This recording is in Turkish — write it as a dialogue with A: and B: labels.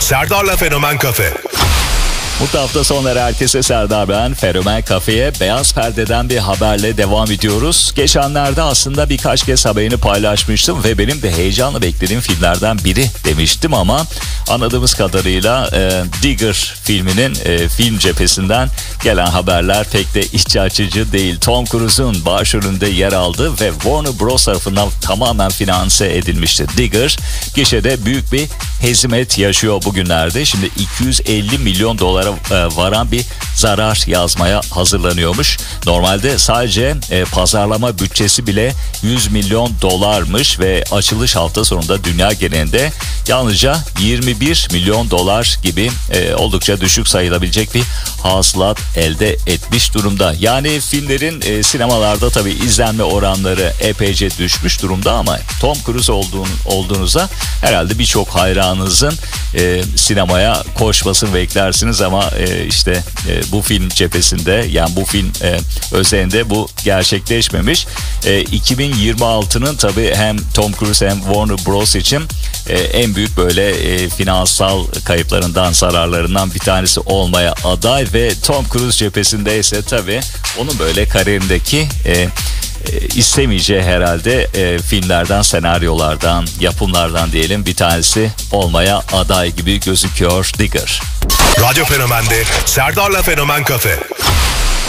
A: Serdar'la Fenomen Kafe.
B: Mutlu hafta sonları herkese, Serdar ben. Fenomen Kafe'ye beyaz perdeden bir haberle devam ediyoruz. Geçenlerde aslında birkaç kez haberini paylaşmıştım ve benim de heyecanla beklediğim filmlerden biri demiştim ama anladığımız kadarıyla Digger filminin film cephesinden gelen haberler pek de iç açıcı değil. Tom Cruise'un başrolünde yer aldığı ve Warner Bros tarafından tamamen finanse edilmişti. Digger gişede büyük bir hezimet yaşıyor bugünlerde. Şimdi 250 milyon dolara varan bir zarar yazmaya hazırlanıyormuş. Normalde sadece pazarlama bütçesi bile 100 milyon dolarmış ve açılış hafta sonunda dünya genelinde yalnızca 21 milyon dolar gibi oldukça düşük sayılabilecek bir hasılat elde etmiş durumda. Yani filmlerin sinemalarda tabii izlenme oranları epeyce düşmüş durumda ama Tom Cruise olduğunuzda herhalde birçok hayranınızın sinemaya koşmasını beklersiniz ama işte bu film cephesinde, yani bu film özelinde bu gerçekleşmemiş. 2026'nın tabii hem Tom Cruise hem Warner Bros için en büyük böyle finansal kayıplarından, zararlarından bir tanesi olmaya aday ve Tom Cruise cephesinde ise tabii onun böyle kariyerindeki istemeyeceği herhalde filmlerden, senaryolardan, yapımlardan diyelim bir tanesi olmaya aday gibi gözüküyor Digger.
A: Radyo Fenomen'de Serdar'la Fenomen Kafe.